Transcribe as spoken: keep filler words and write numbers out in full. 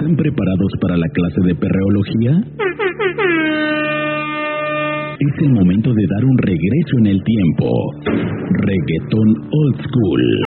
¿Están preparados para la clase de perreología? Es el momento de dar un regreso en el tiempo. Reggaetón Old School.